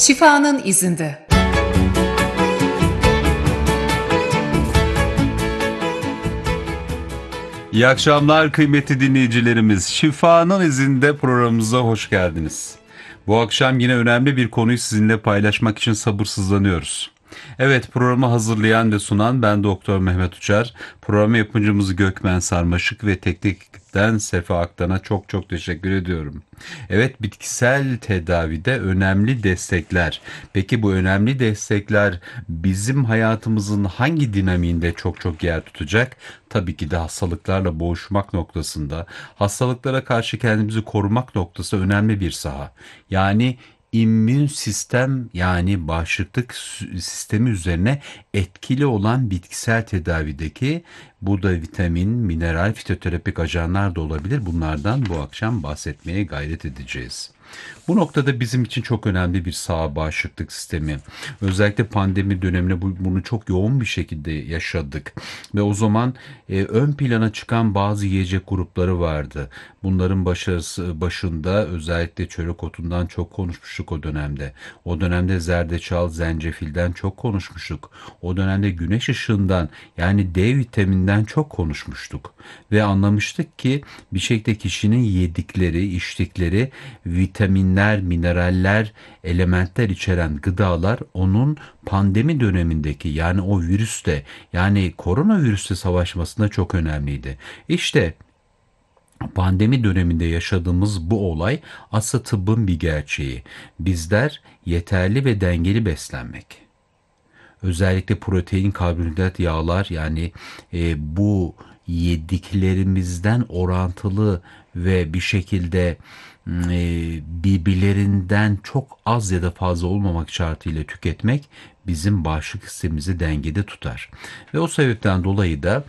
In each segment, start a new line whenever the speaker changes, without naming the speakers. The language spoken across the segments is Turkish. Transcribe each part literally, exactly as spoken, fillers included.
Şifanın izinde.
İyi akşamlar kıymetli dinleyicilerimiz. Şifanın izinde programımıza hoş geldiniz. Bu akşam yine önemli bir konuyu sizinle paylaşmak için sabırsızlanıyoruz. Evet, programı hazırlayan ve sunan ben Doktor Mehmet Uçar. Program yapımcımız Gökmen Sarmaşık ve teknik ekipten Sefa Aktan'a çok çok teşekkür ediyorum. Evet, bitkisel tedavide önemli destekler. Peki bu önemli destekler bizim hayatımızın hangi dinamiğinde çok çok yer tutacak? Tabii ki de hastalıklarla boğuşmak noktasında, hastalıklara karşı kendimizi korumak noktası önemli bir saha. Yani immün sistem, yani bağışıklık sistemi üzerine etkili olan bitkisel tedavideki bu da vitamin, mineral, fitoterapik ajanlar da olabilir. Bunlardan bu akşam bahsetmeye gayret edeceğiz. Bu noktada bizim için çok önemli bir saha bağışıklık sistemi. Özellikle pandemi döneminde bunu çok yoğun bir şekilde yaşadık. Ve o zaman e, ön plana çıkan bazı yiyecek grupları vardı. Bunların başarısı, başında özellikle çörek otundan çok konuşmuştuk o dönemde. O dönemde zerdeçal, zencefilden çok konuşmuştuk. O dönemde güneş ışığından, yani D vitamininden çok konuşmuştuk. Ve anlamıştık ki bir şekilde kişinin yedikleri, içtikleri vitaminler, mineraller, elementler içeren gıdalar onun pandemi dönemindeki, yani o virüste, yani koronavirüste savaşmasında çok önemliydi. İşte pandemi döneminde yaşadığımız bu olay aslında tıbbın bir gerçeği. Bizler yeterli ve dengeli beslenmek, özellikle protein, karbonhidrat, yağlar, yani e, bu yediklerimizden orantılı ve bir şekilde e, birbirlerinden çok az ya da fazla olmamak şartıyla tüketmek bizim bağışıklık sistemimizi dengede tutar. Ve o sebepten dolayı da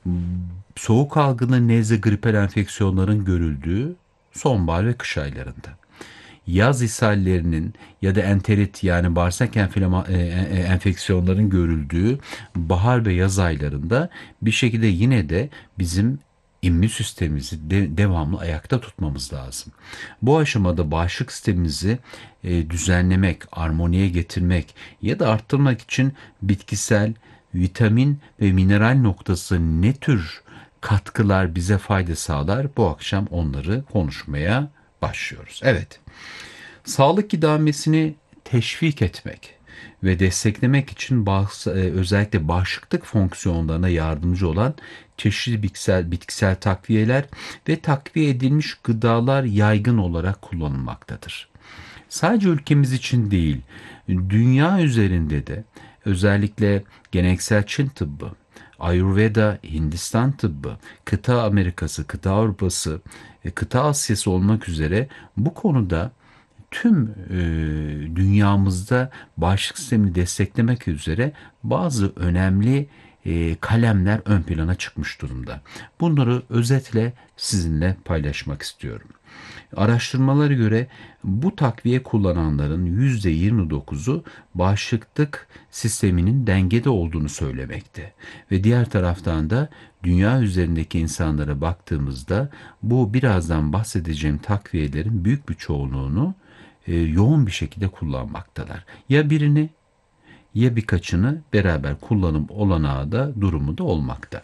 soğuk algını, nezle, gripal enfeksiyonların görüldüğü sonbahar ve kış aylarında, yaz ishallerinin ya da enterit, yani bağırsak enflama, e, e, enfeksiyonların görüldüğü bahar ve yaz aylarında bir şekilde yine de bizim immün sistemimizi de, devamlı ayakta tutmamız lazım. Bu aşamada bağışıklık sistemimizi e, düzenlemek, armoniye getirmek ya da arttırmak için bitkisel, vitamin ve mineral noktası ne tür katkılar bize fayda sağlar? Bu akşam onları konuşmaya başlıyoruz. Evet. Sağlık idamesini teşvik etmek ve desteklemek için bazı, e, özellikle bağışıklık fonksiyonlarına yardımcı olan çeşitli bitkisel, bitkisel takviyeler ve takviye edilmiş gıdalar yaygın olarak kullanılmaktadır. Sadece ülkemiz için değil, dünya üzerinde de özellikle geleneksel Çin tıbbı, Ayurveda, Hindistan tıbbı, kıta Amerikası, kıta Avrupası, e, kıta Asyası olmak üzere bu konuda tüm e, dünyamızda bağışıklık sistemini desteklemek üzere bazı önemli e, kalemler ön plana çıkmış durumda. Bunları özetle sizinle paylaşmak istiyorum. Araştırmalara göre bu takviye kullananların yüzde yirmi dokuzu bağışıklık sisteminin dengede olduğunu söylemekte. Ve diğer taraftan da dünya üzerindeki insanlara baktığımızda bu birazdan bahsedeceğim takviyelerin büyük bir çoğunluğunu e, yoğun bir şekilde kullanmaktalar. Ya birini ya birkaçını beraber kullanım olanağı da durumu da olmakta.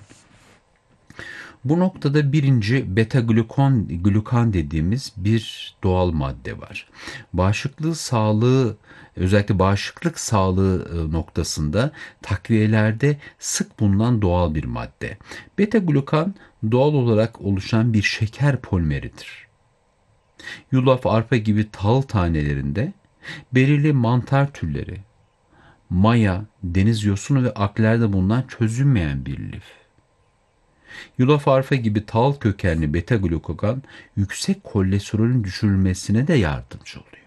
Bu noktada birinci beta glukan, glukan dediğimiz bir doğal madde var. Bağışıklık sağlığı, özellikle bağışıklık sağlığı noktasında takviyelerde sık bulunan doğal bir madde. Beta glukan doğal olarak oluşan bir şeker polimeridir. Yulaf, arpa gibi tahıl tanelerinde, berili mantar türleri, maya, deniz yosunu ve aklerde bulunan çözünmeyen bir lif. Yulaf, arpa gibi tahıl kökenli beta glukagon yüksek kolesterolün düşürülmesine de yardımcı oluyor.